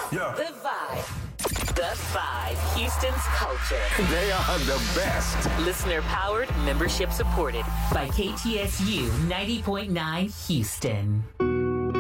Yeah. The Vibe. The Vibe. Houston's culture. They are the best. Listener powered, membership supported by KTSU 90.9 Houston.